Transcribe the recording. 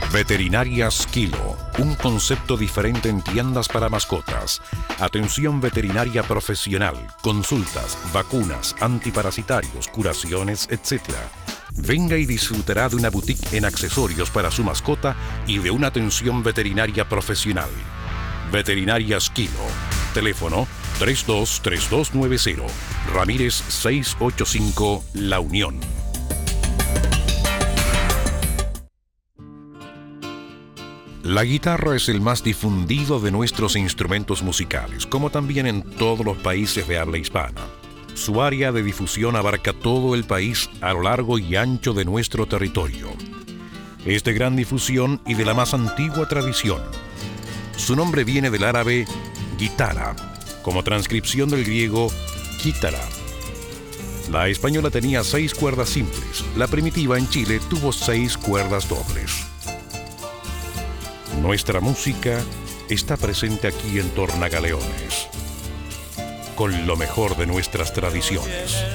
Veterinarias Kilo, un concepto diferente en tiendas para mascotas. Atención veterinaria profesional, consultas, vacunas, antiparasitarios, curaciones, etc. Venga y disfrutará de una boutique en accesorios para su mascota y de una atención veterinaria profesional. Veterinarias Kilo. Teléfono 323290. Ramírez 685, La Unión. La guitarra es el más difundido de nuestros instrumentos musicales, como también en todos los países de habla hispana. Su área de difusión abarca todo el país a lo largo y ancho de nuestro territorio. Es de gran difusión y de la más antigua tradición. Su nombre viene del árabe guitarra, como transcripción del griego quítara. La española tenía 6 cuerdas simples. La primitiva en Chile tuvo 6 cuerdas dobles. Nuestra música está presente aquí en Tornagaleones, con lo mejor de nuestras tradiciones.